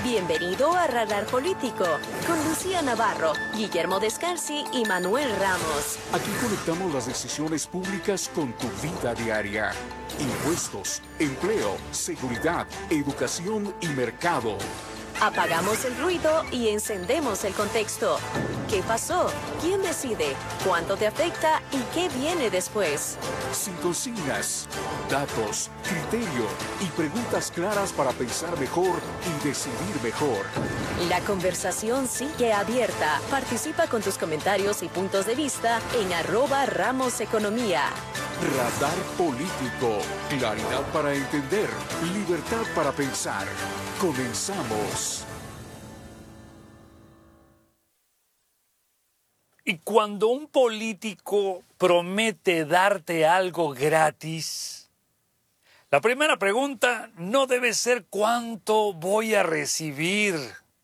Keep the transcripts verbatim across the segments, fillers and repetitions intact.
Bienvenido a Radar Político, con Lucía Navarro, Guillermo Descalzi y Manuel Ramos. Aquí conectamos las decisiones públicas con tu vida diaria. Impuestos, empleo, seguridad, educación y mercado. Apagamos el ruido y encendemos el contexto. ¿Qué pasó? ¿Quién decide? ¿Cuánto te afecta? ¿Y qué viene después? Sin consignas, datos, criterio y preguntas claras para pensar mejor y decidir mejor. La conversación sigue abierta. Participa con tus comentarios y puntos de vista en arroba Ramos Economía. Radar Político. Claridad para entender. Libertad para pensar. Comenzamos. Y cuando un político promete darte algo gratis, la primera pregunta no debe ser cuánto voy a recibir,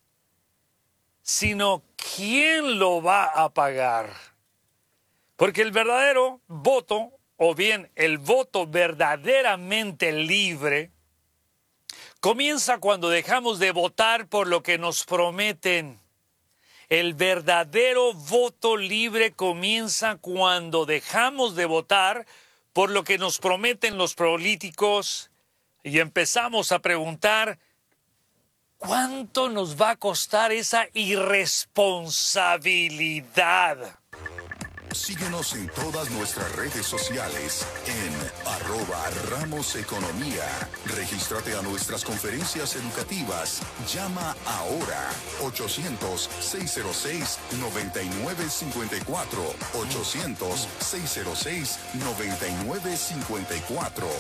sino quién lo va a pagar. Porque el verdadero voto, o bien el voto verdaderamente libre, comienza cuando dejamos de votar por lo que nos prometen. El verdadero voto libre comienza cuando dejamos de votar por lo que nos prometen los políticos y empezamos a preguntar, ¿cuánto nos va a costar esa irresponsabilidad? Síguenos en todas nuestras redes sociales en arroba Ramos Economía. Regístrate a nuestras conferencias educativas. Llama ahora ochocientos, seiscientos seis, noventa y nueve cincuenta y cuatro. ochocientos, seiscientos seis, noventa y nueve cincuenta y cuatro.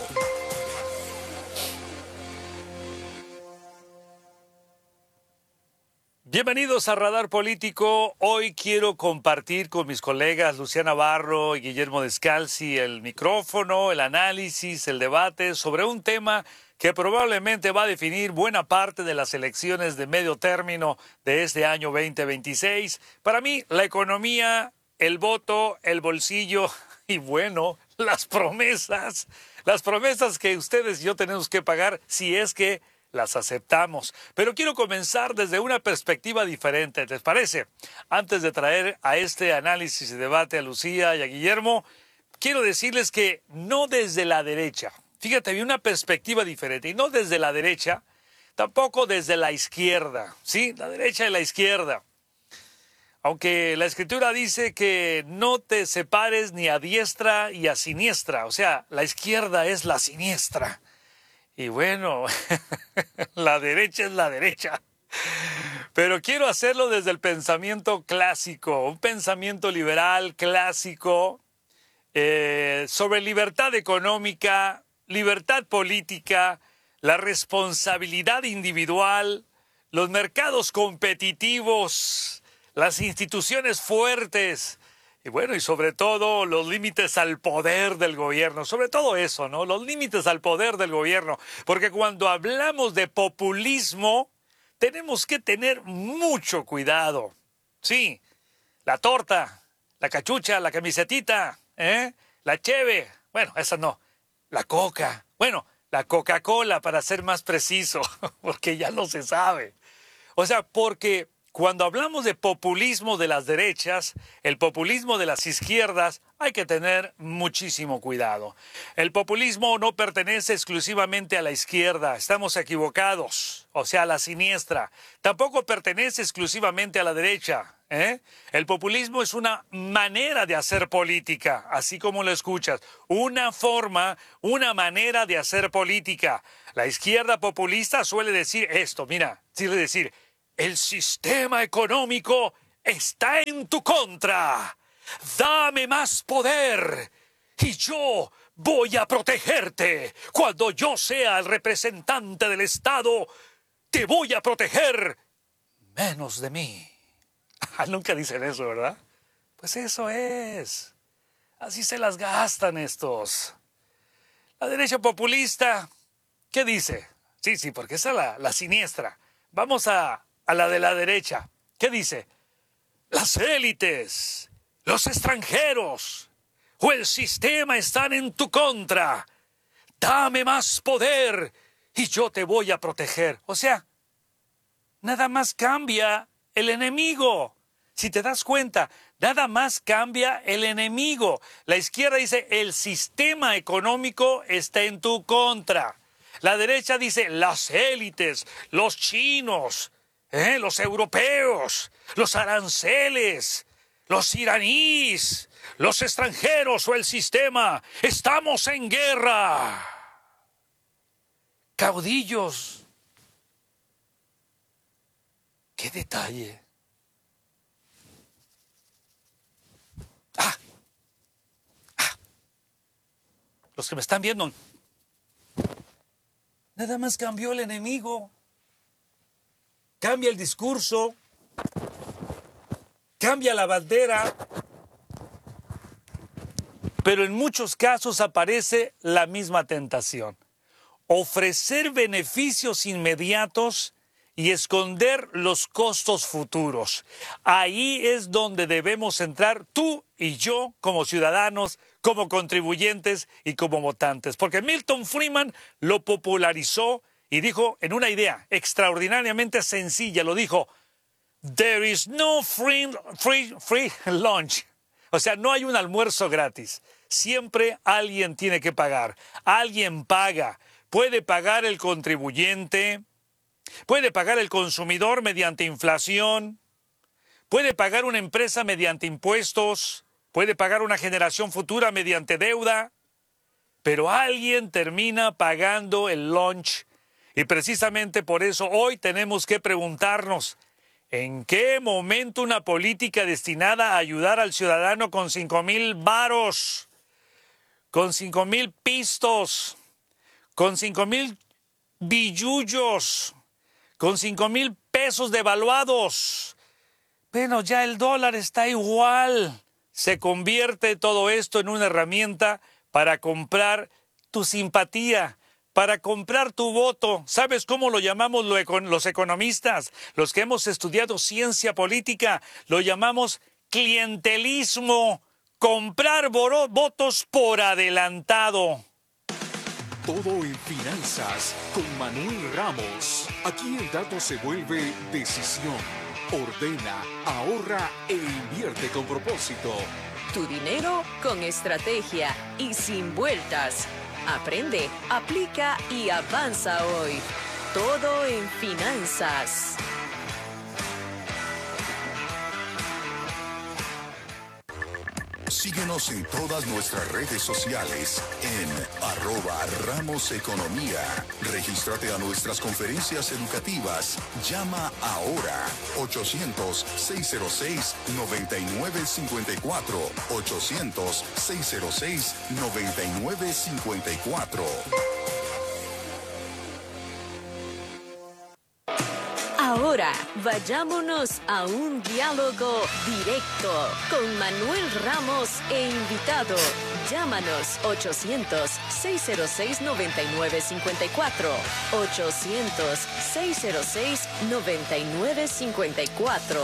Bienvenidos a Radar Político. Hoy quiero compartir con mis colegas Lucía Navarro y Guillermo Descalzi el micrófono, el análisis, el debate sobre un tema que probablemente va a definir buena parte de las elecciones de medio término de este año veinte veintiséis. Para mí, la economía, el voto, el bolsillo y, bueno, las promesas. Las promesas que ustedes y yo tenemos que pagar si es que las aceptamos. Pero quiero comenzar desde una perspectiva diferente, ¿les parece? Antes de traer a este análisis y debate a Lucía y a Guillermo, quiero decirles que no desde la derecha, fíjate, vi una perspectiva diferente, y no desde la derecha, tampoco desde la izquierda, ¿sí? La derecha y la izquierda. Aunque la Escritura dice que no te separes ni a diestra y a siniestra, o sea, la izquierda es la siniestra. Y bueno, la derecha es la derecha. Pero quiero hacerlo desde el pensamiento clásico, un pensamiento liberal clásico eh, sobre libertad económica, libertad política, la responsabilidad individual, los mercados competitivos, las instituciones fuertes. Y bueno, y sobre todo los límites al poder del gobierno, sobre todo eso, ¿no? Los límites al poder del gobierno, porque cuando hablamos de populismo, tenemos que tener mucho cuidado. Sí, la torta, la cachucha, la camisetita, ¿eh? La cheve, bueno, esa no, la coca, bueno, la Coca-Cola para ser más preciso, porque ya no se sabe. O sea, porque cuando hablamos de populismo de las derechas, el populismo de las izquierdas, hay que tener muchísimo cuidado. El populismo no pertenece exclusivamente a la izquierda, estamos equivocados, o sea, a la siniestra. Tampoco pertenece exclusivamente a la derecha, ¿eh? El populismo es una manera de hacer política, así como lo escuchas, una forma, una manera de hacer política. La izquierda populista suele decir esto, mira, suele decir, el sistema económico está en tu contra. Dame más poder y yo voy a protegerte. Cuando yo sea el representante del Estado, te voy a proteger menos de mí. Nunca dicen eso, ¿verdad? Pues eso es. Así se las gastan estos. La derecha populista, ¿qué dice? Sí, sí, porque esa es la, la siniestra. Vamos a... a la de la derecha. ¿Qué dice? Las élites, los extranjeros o el sistema están en tu contra. Dame más poder y yo te voy a proteger. O sea, nada más cambia el enemigo. Si te das cuenta, nada más cambia el enemigo. La izquierda dice, el sistema económico está en tu contra. La derecha dice, las élites, los chinos, ¿eh? los europeos, los aranceles, los iraníes, los extranjeros o el sistema. Estamos en guerra. Caudillos. ¡Qué detalle! Ah, ah, los que me están viendo, nada más cambió el enemigo, cambia el discurso, cambia la bandera, pero en muchos casos aparece la misma tentación: ofrecer beneficios inmediatos y esconder los costos futuros. Ahí es donde debemos entrar tú y yo como ciudadanos, como contribuyentes y como votantes. Porque Milton Friedman lo popularizó y dijo en una idea extraordinariamente sencilla, lo dijo, there is no free, free, free lunch. O sea, no hay un almuerzo gratis. Siempre alguien tiene que pagar. Alguien paga. Puede pagar el contribuyente, puede pagar el consumidor mediante inflación, puede pagar una empresa mediante impuestos, puede pagar una generación futura mediante deuda, pero alguien termina pagando el lunch. Y precisamente por eso hoy tenemos que preguntarnos, ¿en qué momento una política destinada a ayudar al ciudadano con cinco mil varos, con cinco mil pistos, con cinco mil billullos, con cinco mil pesos devaluados? Bueno, ya el dólar está igual. Se convierte todo esto en una herramienta para comprar tu simpatía, para comprar tu voto. ¿Sabes cómo lo llamamos los economistas? Los que hemos estudiado ciencia política, lo llamamos clientelismo, comprar votos por adelantado. Todo en finanzas con Manuel Ramos. Aquí el dato se vuelve decisión. Ordena, ahorra e invierte con propósito. Tu dinero con estrategia y sin vueltas. Aprende, aplica y avanza hoy. Todo en finanzas. Síguenos en todas nuestras redes sociales en arroba Ramos Economía. Regístrate a nuestras conferencias educativas. Llama ahora ochocientos, seiscientos seis, noventa y nueve cincuenta y cuatro. ochocientos, seiscientos seis, noventa y nueve cincuenta y cuatro. Ahora, vayámonos a un diálogo directo con Manuel Ramos e invitado. Llámanos ochocientos, seiscientos seis, noventa y nueve cincuenta y cuatro. ochocientos, seiscientos seis, noventa y nueve cincuenta y cuatro.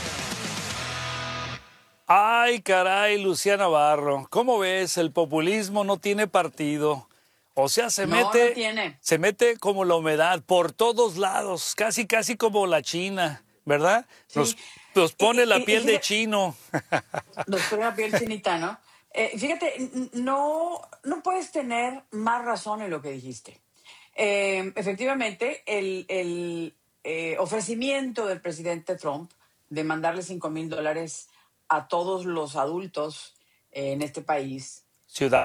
Ay, caray, Luciana Navarro, ¿cómo ves? El populismo no tiene partido. O sea, se no, mete, no tiene. se mete como la humedad por todos lados, casi, casi como la China, ¿verdad? Sí. Nos, nos pone Y- la y- piel y de fíjate- chino. Nos pone la piel chinita, ¿no? Eh, fíjate, n- no, no puedes tener más razón en lo que dijiste. Eh, efectivamente, el, el eh, ofrecimiento del presidente Trump de mandarle cinco mil dólares a todos los adultos eh, en este país, Ciudad.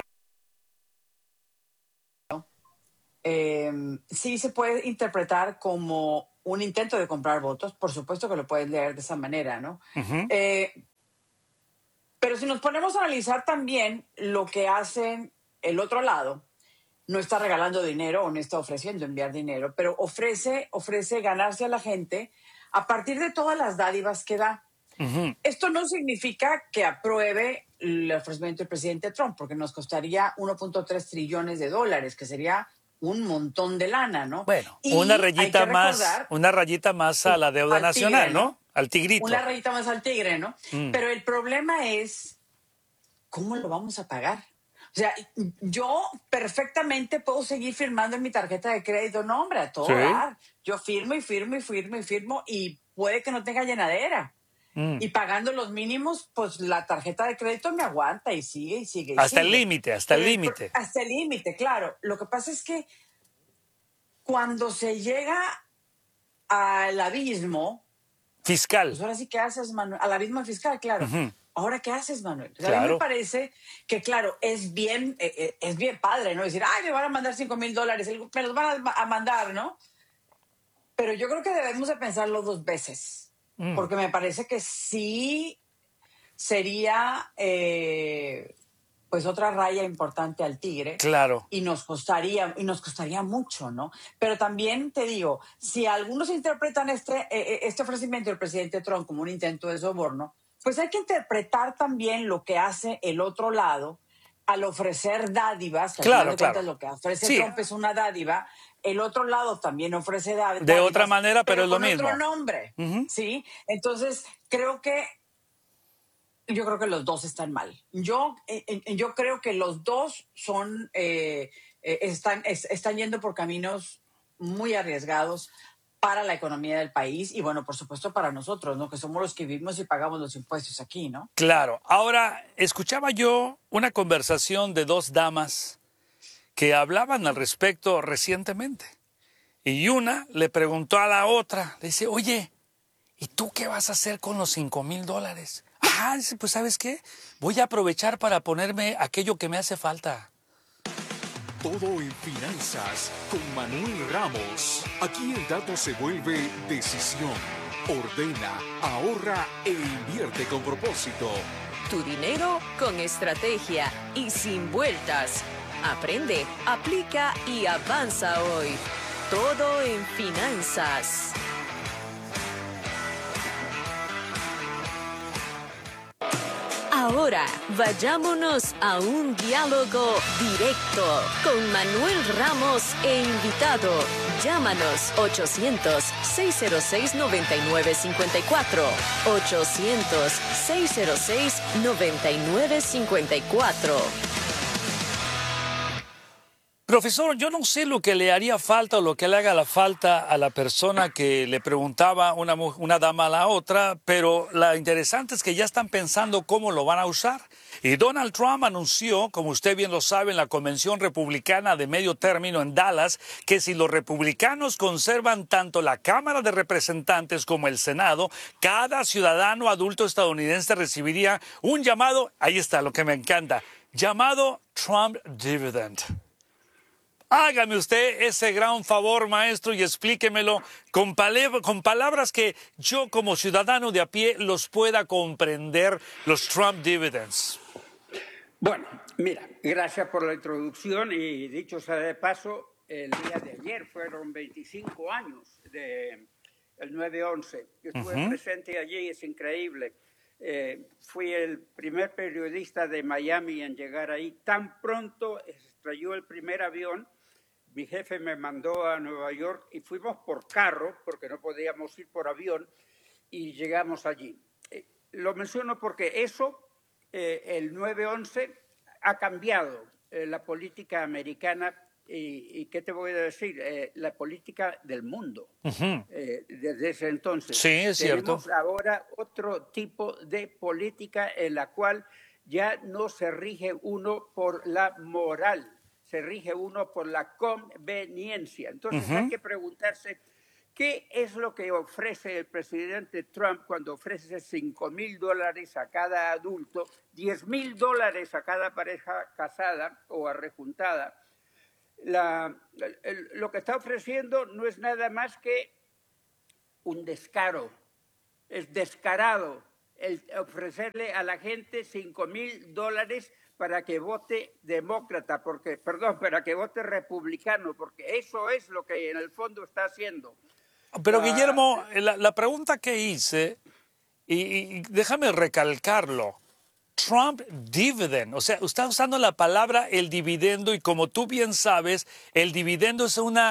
eh, sí se puede interpretar como un intento de comprar votos. Por supuesto que lo puedes leer de esa manera, ¿no? Ujú. Eh, pero si nos ponemos a analizar también lo que hacen el otro lado, no está regalando dinero o no está ofreciendo enviar dinero, pero ofrece, ofrece ganarse a la gente a partir de todas las dádivas que da. Ujú. Esto no significa que apruebe el ofrecimiento del presidente Trump, porque nos costaría uno punto tres trillones de dólares, que sería un montón de lana, ¿no? Bueno, Y una hay rayita que más, recordar- una rayita más a la deuda al nacional, tigre, ¿no? ¿no? Al tigrito. Una rayita más al tigre, ¿no? Mm. Pero el problema es, ¿cómo lo vamos a pagar? O sea, yo perfectamente puedo seguir firmando en mi tarjeta de crédito. No, hombre, a todo Sí. dar. Yo firmo y firmo y firmo y firmo y puede que no tenga llenadera. Mm. Y pagando los mínimos, pues la tarjeta de crédito me aguanta y sigue y sigue y Hasta el sigue. límite, hasta el Pero límite. Hasta el límite, claro. Lo que pasa es que cuando se llega al abismo, Fiscal. pues ahora sí, ¿qué haces, Manuel? Al abismo fiscal, claro. Ujú. Ahora, ¿qué haces, Manuel? O sea, A mí Claro. me parece que, claro, es bien, eh, eh, es bien padre, ¿no? Decir, ay, me van a mandar cinco mil dólares, el- me los van a, a mandar, ¿no? Pero yo creo que debemos de pensarlo dos veces, Mm. porque me parece que sí sería, eh, pues, otra raya importante al tigre. Claro. Y nos costaría, y nos costaría mucho, ¿no? Pero también te digo, si algunos interpretan este, eh, eh, este ofrecimiento del presidente Trump como un intento de soborno, pues hay que interpretar también lo que hace el otro lado al ofrecer dádivas, que al Claro, final de claro. cuentas lo que ofrece Sí. Trump es una dádiva, el otro lado también ofrece dá- dádivas. De otra manera, pero es lo con mismo. otro nombre, Ujú. ¿sí? Entonces, creo que yo creo que los dos están mal. Yo, eh, eh, yo creo que los dos son, eh, eh, están, es- están yendo por caminos muy arriesgados para la economía del país y, bueno, por supuesto para nosotros, ¿no? Que somos los que vivimos y pagamos los impuestos aquí, ¿no? Claro. Ahora, escuchaba yo una conversación de dos damas que hablaban al respecto recientemente. Y una le preguntó a la otra, le dice, oye, ¿y tú qué vas a hacer con los cinco mil dólares? Ah, dice, pues ¿sabes qué? Voy a aprovechar para ponerme aquello que me hace falta. Todo en finanzas con Manuel Ramos. Aquí el dato se vuelve decisión. Ordena, ahorra e invierte con propósito. Tu dinero con estrategia y sin vueltas. Aprende, aplica y avanza hoy. Todo en finanzas. Ahora vayámonos a un diálogo directo con Manuel Ramos e invitado. Llámanos ochocientos, seiscientos seis, noventa y nueve cincuenta y cuatro. ochocientos, seiscientos seis, noventa y nueve cincuenta y cuatro. Profesor, yo no sé lo que le haría falta o lo que le haga la falta a la persona que le preguntaba una, mu- una dama a la otra, pero lo interesante es que ya están pensando cómo lo van a usar. Y Donald Trump anunció, como usted bien lo sabe, en la Convención Republicana de Medio Término en Dallas, que si los republicanos conservan tanto la Cámara de Representantes como el Senado, cada ciudadano adulto estadounidense recibiría un llamado, ahí está lo que me encanta, llamado Trump Dividend. Hágame usted ese gran favor, maestro, y explíquemelo con, pale- con palabras que yo como ciudadano de a pie los pueda comprender, los Trump Dividends. Bueno, mira, gracias por la introducción y dicho sea de paso, el día de ayer fueron veinticinco años del nueve once. Yo estuve Ujú. presente allí, es increíble. Eh, fui el primer periodista de Miami en llegar ahí. Tan pronto estrelló el primer avión, mi jefe me mandó a Nueva York y fuimos por carro, porque no podíamos ir por avión, y llegamos allí. Eh, lo menciono porque eso, eh, el nueve once, ha cambiado eh, la política americana y, y, ¿qué te voy a decir? Eh, la política del mundo. Ujú. eh, desde ese entonces. Sí, es cierto. Tenemos ahora otro tipo de política en la cual ya no se rige uno por la moral, se rige uno por la conveniencia. Entonces Ujú. hay que preguntarse, ¿qué es lo que ofrece el presidente Trump cuando ofrece cinco mil dólares a cada adulto, diez mil dólares a cada pareja casada o arrejuntada? La, el, lo que está ofreciendo no es nada más que un descaro, es descarado el ofrecerle a la gente cinco mil dólares para que vote demócrata, porque, perdón, para que vote republicano, porque eso es lo que en el fondo está haciendo. Pero Ah, Guillermo, la, la pregunta que hice, y, y déjame recalcarlo, Trump dividend, o sea, está usando la palabra el dividendo y como tú bien sabes, el dividendo es una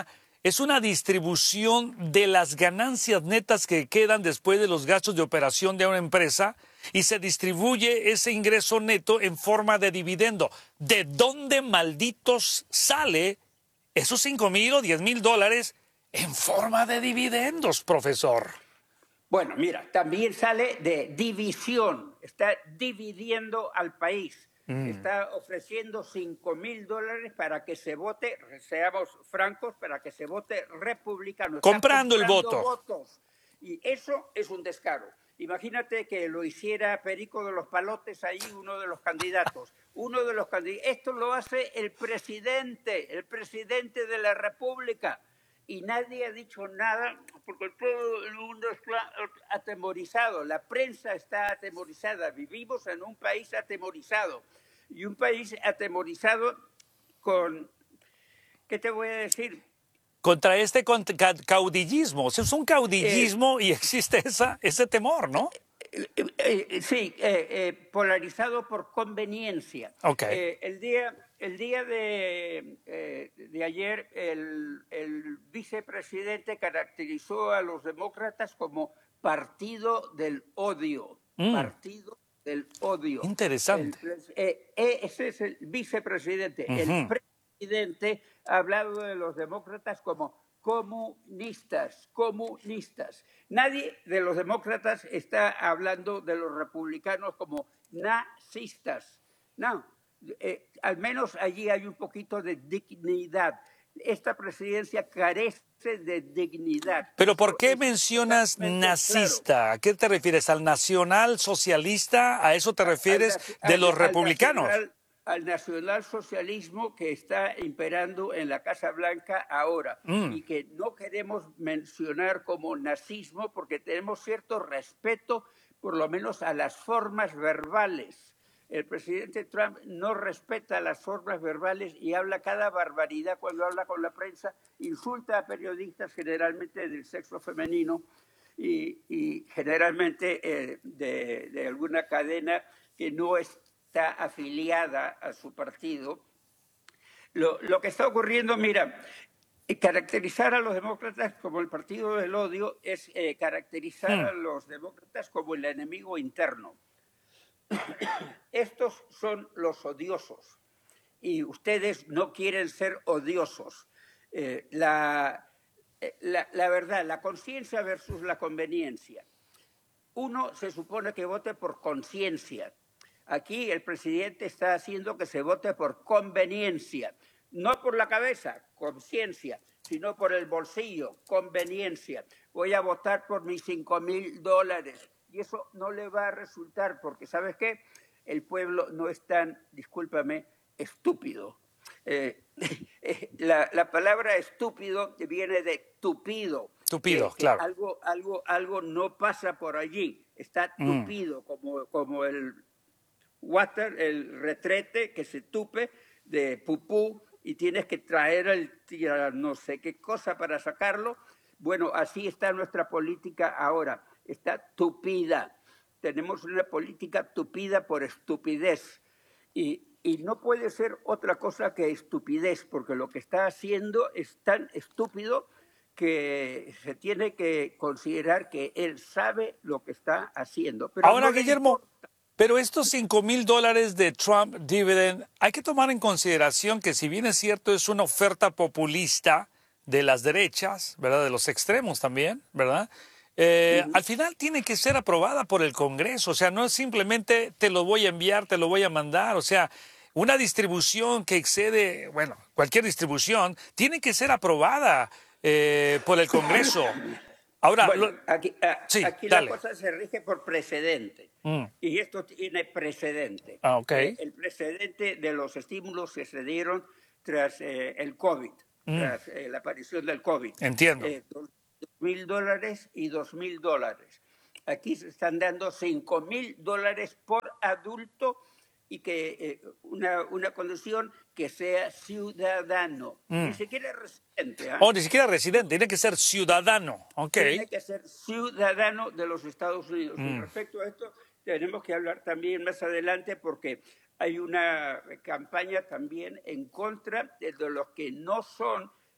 es una distribución de las ganancias netas que quedan después de los gastos de operación de una empresa y se distribuye ese ingreso neto en forma de dividendo. ¿De dónde malditos sale esos cinco mil o diez mil dólares en forma de dividendos, profesor? Bueno, mira, también sale de división, está dividiendo al país, mm. está ofreciendo cinco mil dólares para que se vote, seamos francos, para que se vote republicano. Comprando, comprando el voto. Votos. Y eso es un descaro. Imagínate que lo hiciera Perico de los Palotes ahí, uno de los candidatos. Uno de los candidatos. Esto lo hace el presidente, el presidente de la República. Y nadie ha dicho nada porque todo el mundo está atemorizado, la prensa está atemorizada, vivimos en un país atemorizado y un país atemorizado con, ¿qué te voy a decir? Contra este caudillismo, o sea, es un caudillismo eh, y existe esa, ese temor, ¿no? Eh, eh, eh, sí, eh, eh, polarizado por conveniencia. Okay. Eh, el día... El día de, eh, de ayer, el, el vicepresidente caracterizó a los demócratas como partido del odio. Mm. Partido del odio. Interesante. El, eh, eh, ese es el vicepresidente. Uh-huh. El presidente ha hablado de los demócratas como comunistas, comunistas. Nadie de los demócratas está hablando de los republicanos como nazistas. No. Eh, al menos allí hay un poquito de dignidad. Esta presidencia carece de dignidad. ¿Pero por qué mencionas nazista? Claro. ¿A qué te refieres? ¿Al nacional socialista? ¿A eso te refieres al, de los al, republicanos? Al nacional, al nacionalsocialismo que está imperando en la Casa Blanca ahora mm. y que no queremos mencionar como nazismo porque tenemos cierto respeto, por lo menos a las formas verbales. El presidente Trump no respeta las formas verbales y habla cada barbaridad cuando habla con la prensa, insulta a periodistas generalmente del sexo femenino y, y generalmente eh, de, de alguna cadena que no está afiliada a su partido. Lo, lo que está ocurriendo, mira, caracterizar a los demócratas como el partido del odio es eh, caracterizar hmm. a los demócratas como el enemigo interno. Estos son los odiosos y ustedes no quieren ser odiosos. Eh, la, la, la verdad, la conciencia versus la conveniencia. Uno se supone que vote por conciencia. Aquí el presidente está haciendo que se vote por conveniencia. No por la cabeza, conciencia, sino por el bolsillo, conveniencia. Voy a votar por mis cinco mil dólares. Y eso no le va a resultar, porque ¿sabes qué? El pueblo no es tan, discúlpame, estúpido. Eh, la, la palabra estúpido viene de tupido. Tupido, que, claro. Que algo, algo, algo no pasa por allí. Está tupido, mm. como, como el water, el retrete que se tupe de pupú y tienes que traer el no sé qué cosa para sacarlo. Bueno, así está nuestra política ahora. Está tupida. Tenemos una política tupida por estupidez. Y, y no puede ser otra cosa que estupidez, porque lo que está haciendo es tan estúpido que se tiene que considerar que él sabe lo que está haciendo. Pero ahora, no Guillermo, pero estos cinco mil dólares de Trump dividend, hay que tomar en consideración que si bien es cierto es una oferta populista de las derechas, ¿verdad? De los extremos también, ¿verdad? Eh, uh-huh. Al final tiene que ser aprobada por el Congreso, o sea, no es simplemente te lo voy a enviar, te lo voy a mandar, o sea, una distribución que excede, bueno, cualquier distribución, tiene que ser aprobada eh, por el Congreso. Ahora, bueno, lo... aquí, a, sí, aquí dale. la cosa se rige por precedente, mm. y esto tiene precedente. Ah, okay. eh, el precedente de los estímulos que se dieron tras eh, el COVID, mm. tras eh, la aparición del COVID. Entiendo. Eh, dos mil dólares y dos mil dólares. Aquí se están dando cinco mil dólares por adulto y que eh, una, una condición que sea ciudadano. Mm. Ni siquiera residente. ¿eh? Oh, ni siquiera residente, tiene que ser ciudadano. Okay. Tiene que ser ciudadano de los Estados Unidos. Mm. Y respecto a esto, tenemos que hablar también más adelante porque hay una campaña también en contra de los que no son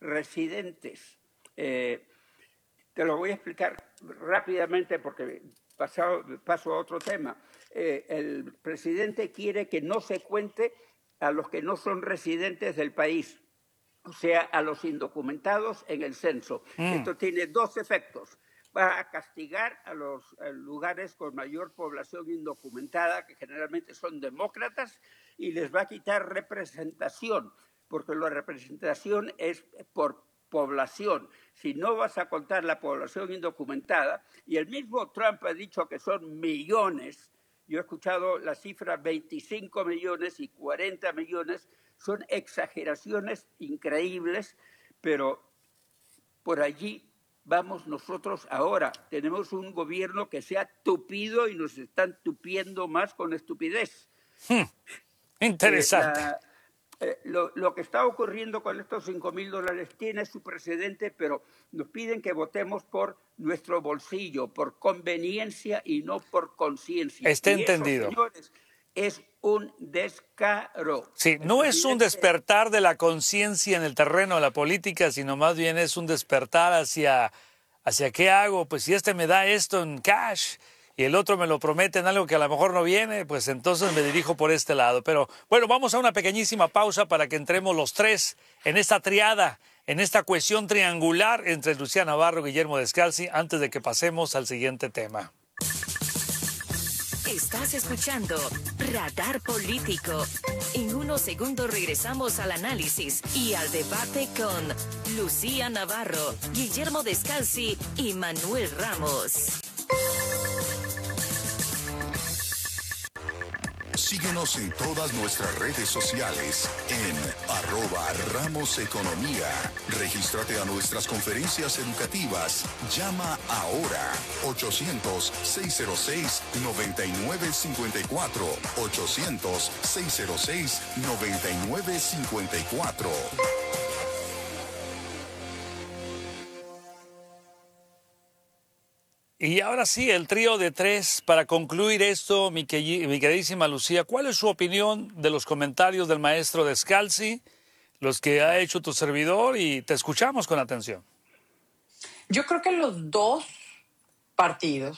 residentes. Eh, te lo voy a explicar rápidamente porque paso, paso a otro tema. Eh, el presidente quiere que no se cuente a los que no son residentes del país, o sea, a los indocumentados en el censo. Mm. Esto tiene dos efectos. Va a castigar a los a lugares con mayor población indocumentada, que generalmente son demócratas, y les va a quitar representación, porque la representación es por población. Si no vas a contar la población indocumentada, y el mismo Trump ha dicho que son millones, yo he escuchado la cifra veinticinco millones y cuarenta millones, son exageraciones increíbles, pero por allí vamos nosotros ahora. Tenemos un gobierno que se ha tupido y nos están tupiendo más con estupidez. Hmm. Interesante. Eh, la, eh, lo, lo que está ocurriendo con estos cinco mil dólares tiene su precedente, pero nos piden que votemos por nuestro bolsillo, por conveniencia y no por conciencia. Está y entendido. Eso, señores, es un descaro. Sí, no es un despertar de la conciencia en el terreno de la política, sino más bien es un despertar hacia, hacia qué hago. Pues si este me da esto en cash y el otro me lo promete en algo que a lo mejor no viene, pues entonces me dirijo por este lado. Pero bueno, vamos a una pequeñísima pausa para que entremos los tres en esta triada, en esta cuestión triangular entre Lucía Navarro y Guillermo Descalzi, antes de que pasemos al siguiente tema. Estás escuchando Radar Político. En unos segundos regresamos al análisis y al debate con Lucía Navarro, Guillermo Descalzi y Manuel Ramos. Síguenos en todas nuestras redes sociales en arroba Ramos Economía. Regístrate a nuestras conferencias educativas. Llama ahora ochocientos, seiscientos seis, noventa y nueve cincuenta y cuatro. ochocientos, seiscientos seis, noventa y nueve cincuenta y cuatro. Y ahora sí, el trío de tres. Para concluir esto, mi, que, mi queridísima Lucía, ¿cuál es su opinión de los comentarios del maestro Descalzi, los que ha hecho tu servidor? Y te escuchamos con atención. Yo creo que los dos partidos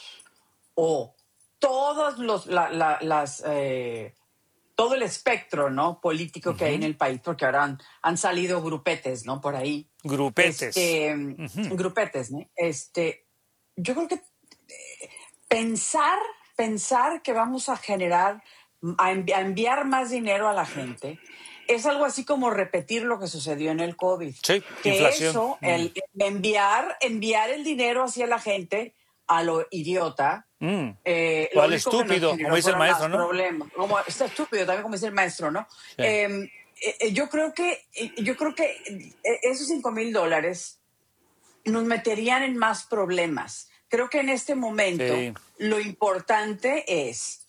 o todos los la, la, las eh, todo el espectro, ¿no?, político que uh-huh. hay en el país, porque ahora han, han salido grupetes, ¿no?, por ahí. Grupetes. Este, uh-huh. Grupetes, ¿no? Este, yo creo que eh, pensar, pensar que vamos a generar, a, envi- a enviar más dinero a la gente, es algo así como repetir lo que sucedió en el COVID. Sí, que inflación. eso, el enviar, enviar el dinero hacia la gente a lo idiota. Mm. Eh, o al estúpido, como dice el maestro, ¿no? Problemas. Como, está estúpido también, como dice el maestro, ¿no? Sí. Eh, eh, yo creo que, yo creo que esos cinco mil dólares nos meterían en más problemas. Creo que en este momento sí. lo importante es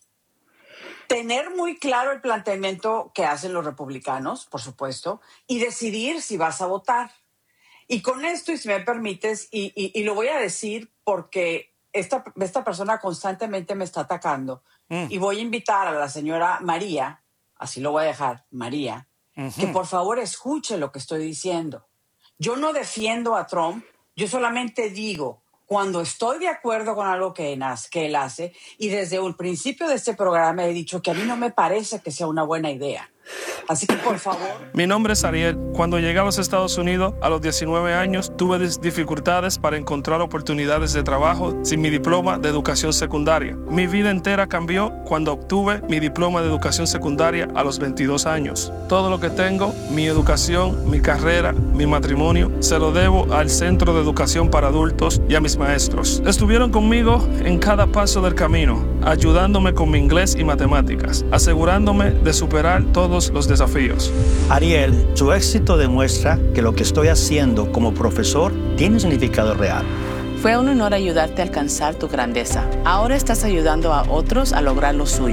tener muy claro el planteamiento que hacen los republicanos, por supuesto, y decidir si vas a votar. Y con esto, y si me permites, y, y, y lo voy a decir porque esta, esta persona constantemente me está atacando, mm. y voy a invitar a la señora María, así lo voy a dejar, María, uh-huh. que por favor escuche lo que estoy diciendo. Yo no defiendo a Trump, yo solamente digo cuando estoy de acuerdo con algo que, nas, que él hace, y desde el principio de este programa he dicho que a mí no me parece que sea una buena idea. Así que, por favor... Mi nombre es Ariel. Cuando llegué a los Estados Unidos a los diecinueve años, tuve dificultades para encontrar oportunidades de trabajo sin mi diploma de educación secundaria. Mi vida entera cambió cuando obtuve mi diploma de educación secundaria a los veintidós años. Todo lo que tengo, mi educación, mi carrera, mi matrimonio, se lo debo al Centro de Educación para Adultos y a mis maestros. Estuvieron conmigo en cada paso del camino, ayudándome con mi inglés y matemáticas, asegurándome de superar todos los desafíos. Ariel, su éxito demuestra que lo que estoy haciendo como profesor tiene un significado real. Fue un honor ayudarte a alcanzar tu grandeza. Ahora estás ayudando a otros a lograr lo suyo.